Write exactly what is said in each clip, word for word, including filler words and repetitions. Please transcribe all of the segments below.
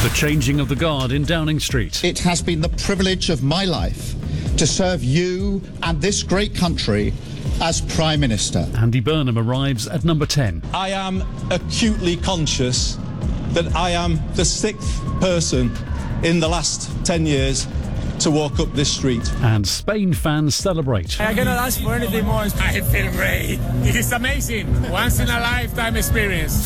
The changing of the guard in Downing Street. It has been the privilege of my life to serve you and this great country as Prime Minister. Andy Burnham arrives at number ten. I am acutely conscious that I am the sixth person in the last ten years to walk up this street. And Spain fans celebrate. I cannot ask for anything more. I feel great. It is amazing. Once in a lifetime experience.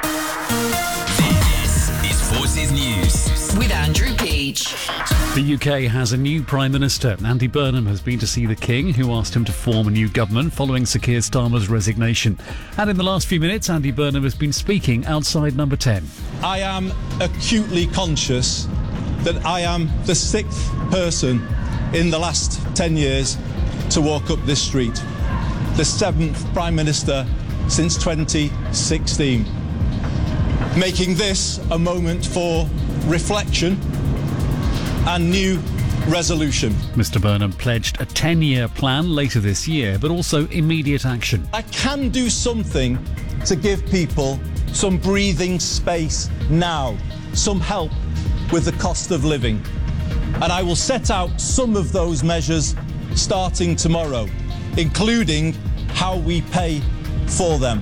This is Forces News with Andrew Peach. The U K has a new Prime Minister. Andy Burnham has been to see the King, who asked him to form a new government following Sir Keir Starmer's resignation. And in the last few minutes, Andy Burnham has been speaking outside number ten. I am acutely conscious that I am the sixth person in the last ten years to walk up this street, the seventh Prime Minister since twenty sixteen, making this a moment for reflection and new resolution. Mister Burnham pledged a ten-year plan later this year, but also immediate action. I can do something to give people some breathing space now, some help with the cost of living. And I will set out some of those measures starting tomorrow, including how we pay for them.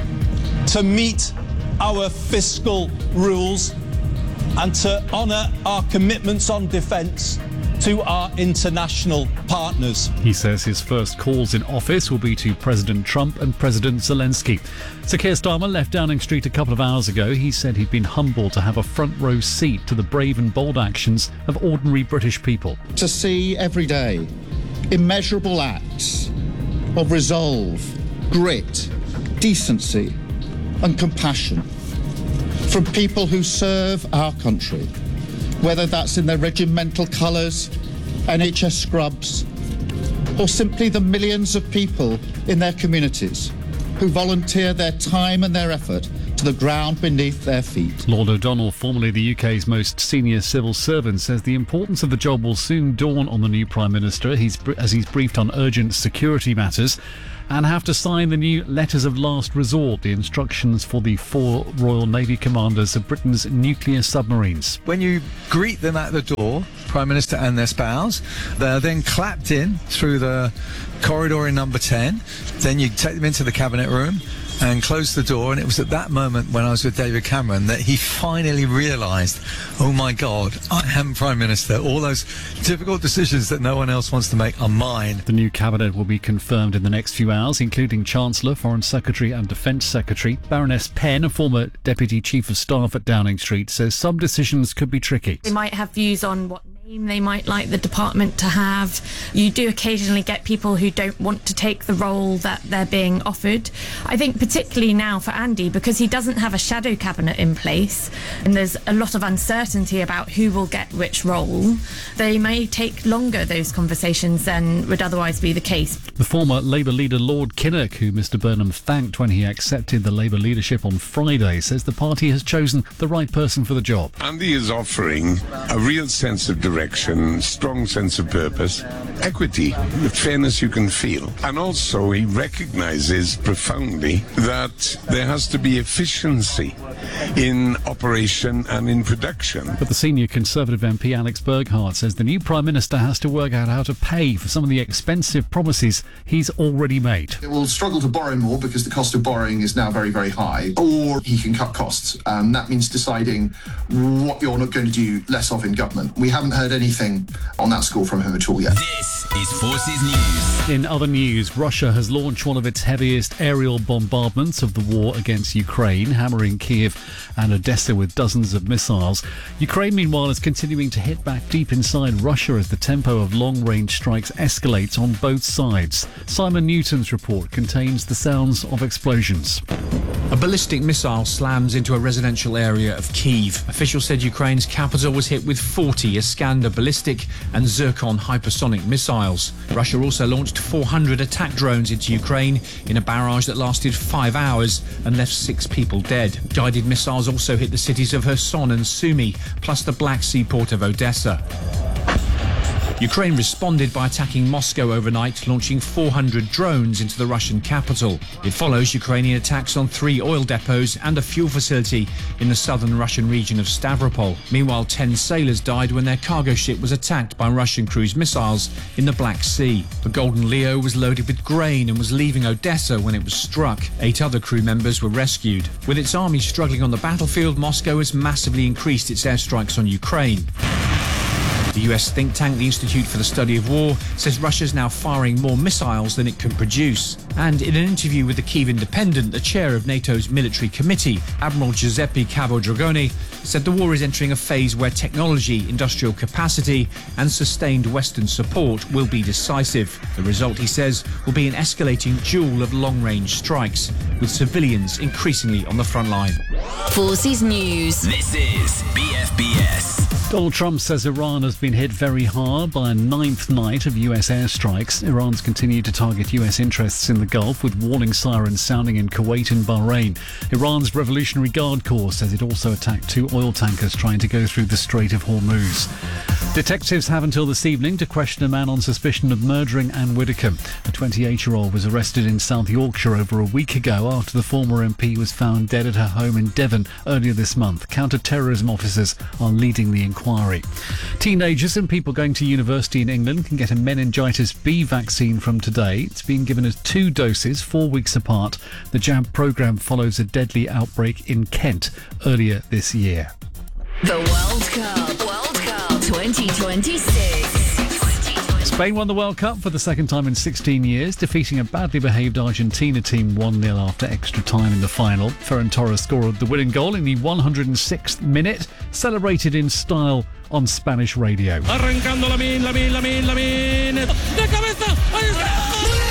To meet our fiscal rules and to honour our commitments on defence to our international partners. He says his first calls in office will be to President Trump and President Zelensky. Sir Keir Starmer left Downing Street a couple of hours ago. He said he'd been humbled to have a front row seat to the brave and bold actions of ordinary British people. To see every day immeasurable acts of resolve, grit, decency and compassion from people who serve our country, whether that's in their regimental colours, N H S scrubs, or simply the millions of people in their communities who volunteer their time and their effort to the ground beneath their feet. Lord O'Donnell, formerly the U K's most senior civil servant, says the importance of the job will soon dawn on the new Prime Minister he's, as he's briefed on urgent security matters and have to sign the new Letters of Last Resort, the instructions for the four Royal Navy commanders of Britain's nuclear submarines. When you greet them at the door, Prime Minister and their spouse, they're then clapped in through the corridor in number ten. Then you take them into the cabinet room and close the door, and it was at that moment when I was with David Cameron that he finally realised, oh my God, I am Prime Minister. All those difficult decisions that no one else wants to make are mine. The new cabinet will be confirmed in the next few hours, including Chancellor, Foreign Secretary and Defence Secretary. Baroness Penn, a former Deputy Chief of Staff at Downing Street, says some decisions could be tricky. They might have views on what name they might like the department to have. You do occasionally get people who don't want to take the role that they're being offered. I think particularly now for Andy, because he doesn't have a shadow cabinet in place and there's a lot of uncertainty about who will get which role, they may take longer, those conversations, than would otherwise be the case. The former Labour leader Lord Kinnock, who Mister Burnham thanked when he accepted the Labour leadership on Friday, says the party has chosen the right person for the job. Andy is offering a real sense of direction, strong sense of purpose, equity, the fairness you can feel. And also he recognises profoundly that there has to be efficiency in operation and in production. But the senior Conservative M P Alex Burghardt says the new Prime Minister has to work out how to pay for some of the expensive promises he's already made. It will struggle to borrow more because the cost of borrowing is now very, very high, or he can cut costs. Um, that means deciding what you're not going to do less of in government. We haven't heard anything on that score from him at all yet. This is Forces News. In other news, Russia has launched one of its heaviest aerial bombardments of the war against Ukraine, hammering Kiev and Odessa with dozens of missiles. Ukraine, meanwhile, is continuing to hit back deep inside Russia as the tempo of long-range strikes escalates on both sides. Simon Newton's report contains the sounds of explosions. A ballistic missile slams into a residential area of Kyiv. Officials said Ukraine's capital was hit with forty Iskander ballistic and Zircon hypersonic missiles. Russia also launched four hundred attack drones into Ukraine in a barrage that lasted five hours and left six people dead. Guided missiles also hit the cities of Kherson and Sumy, plus the Black Sea port of Odessa. Ukraine responded by attacking Moscow overnight, launching four hundred drones into the Russian capital. It follows Ukrainian attacks on three oil depots and a fuel facility in the southern Russian region of Stavropol. Meanwhile, ten sailors died when their cargo ship was attacked by Russian cruise missiles in the Black Sea. The Golden Leo was loaded with grain and was leaving Odessa when it was struck. Eight other crew members were rescued. With its army struggling on the battlefield, Moscow has massively increased its airstrikes on Ukraine. The U S think tank, the Institute for the Study of War, says Russia's now firing more missiles than it can produce. And in an interview with the Kyiv Independent, the chair of NATO's military committee, Admiral Giuseppe Cabo-Dragoni, said the war is entering a phase where technology, industrial capacity and sustained Western support will be decisive. The result, he says, will be an escalating duel of long-range strikes, with civilians increasingly on the front line. Forces News. This is B F B S. Donald Trump says Iran has been hit very hard by a ninth night of U S airstrikes. Iran's continued to target U S interests in the Gulf, with warning sirens sounding in Kuwait and Bahrain. Iran's Revolutionary Guard Corps says it also attacked two oil tankers trying to go through the Strait of Hormuz. Detectives have until this evening to question a man on suspicion of murdering Anne Widdecombe. A twenty-eight-year-old was arrested in South Yorkshire over a week ago after the former M P was found dead at her home in Devon earlier this month. Counter-terrorism officers are leading the inquiry. Teenagers and people going to university in England can get a meningitis B vaccine from today. It's being given as two doses, four weeks apart. The jab programme follows a deadly outbreak in Kent earlier this year. The World Cup. World Cup twenty twenty-six. Spain won the World Cup for the second time in sixteen years, defeating a badly behaved Argentina team one nil after extra time in the final. Ferran Torres scored the winning goal in the one hundred sixth minute, celebrated in style on Spanish radio. Arrancando Lamine, Lamine, Lamine, Lamine. De cabeza. Ahí está.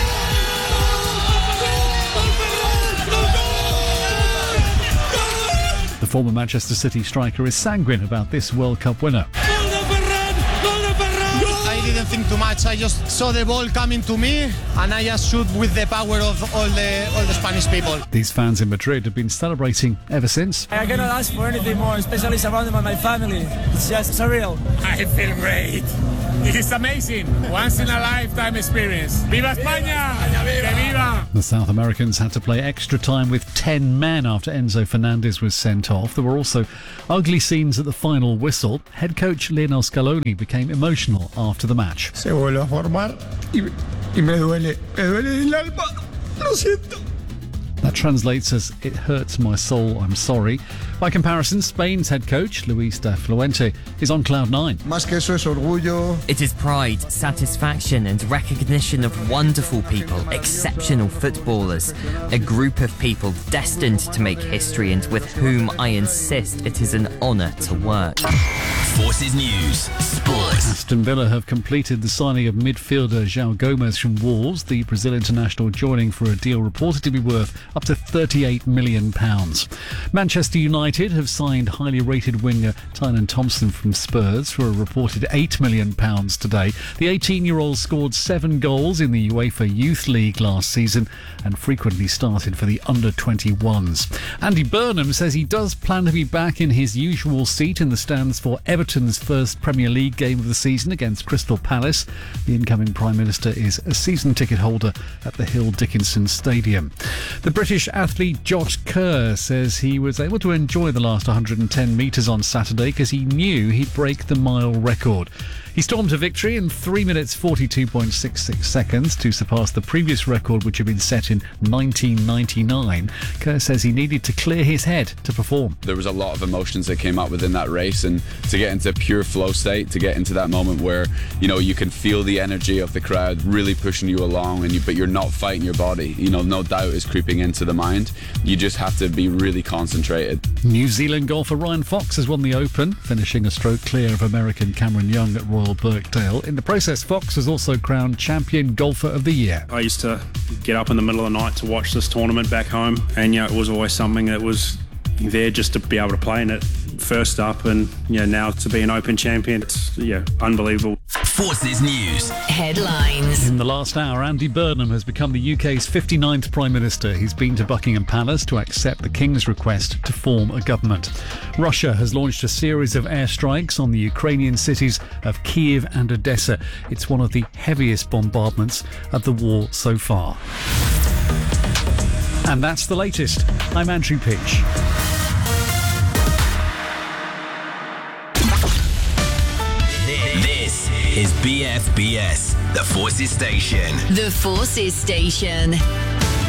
The former Manchester City striker is sanguine about this World Cup winner. I didn't think too much. I just saw the ball coming to me and I just shoot with the power of all the all the Spanish people. These fans in Madrid have been celebrating ever since. I cannot ask for anything more, especially surrounded by my family. It's just surreal. I feel great. It is amazing. Once in a lifetime experience. Viva España! Que viva! The South Americans had to play extra time with ten men after Enzo Fernandez was sent off. There were also ugly scenes at the final whistle. Head coach Lionel Scaloni became emotional after the match. Se vuelve a formar y, y me duele, me duele el alma. Lo siento. That translates as, "It hurts my soul, I'm sorry." By comparison, Spain's head coach, Luis de Fuente, is on cloud nine. Más que eso es orgullo. It is pride, satisfaction and recognition of wonderful people, exceptional footballers, a group of people destined to make history and with whom I insist it is an honour to work. Forces News. Sport. Aston Villa have completed the signing of midfielder João Gomes from Wolves, the Brazil international joining for a deal reported to be worth up to thirty-eight million pounds. Manchester United have signed highly rated winger Tynan Thompson from Spurs for a reported eight million pounds today. The eighteen-year-old scored seven goals in the UEFA Youth League last season and frequently started for the under twenty-ones. Andy Burnham says he does plan to be back in his usual seat in the stands for Everton's first Premier League game of the season against Crystal Palace. The incoming Prime Minister is a season ticket holder at the Hill Dickinson Stadium. The British athlete Josh Kerr says he was able to enjoy the last one hundred ten metres on Saturday because he knew he'd break the mile record. He stormed to victory in three minutes forty-two point six six seconds to surpass the previous record, which had been set in nineteen ninety-nine. Kerr says he needed to clear his head to perform. There was a lot of emotions that came out within that race, and to get into pure flow state, to get into that moment where, you know, you can feel the energy of the crowd really pushing you along, and you, but you're not fighting your body. You know, no doubt is creeping into the mind. You just have to be really concentrated. New Zealand golfer Ryan Fox has won the Open, finishing a stroke clear of American Cameron Young at Royal Birkdale. In the process, Fox was also crowned Champion Golfer of the Year. I used to get up in the middle of the night to watch this tournament back home, and you know, it was always something that was there just to be able to play in it first up, and you know, now to be an Open champion, it's yeah, unbelievable. Forces News. Headlines. In the last hour, Andy Burnham has become the U K's fifty-ninth Prime Minister. He's been to Buckingham Palace to accept the King's request to form a government. Russia has launched a series of airstrikes on the Ukrainian cities of Kiev and Odessa. It's one of the heaviest bombardments of the war so far. And that's the latest. I'm Andrew Peach. This is B F B S, the Forces Station. The Forces Station.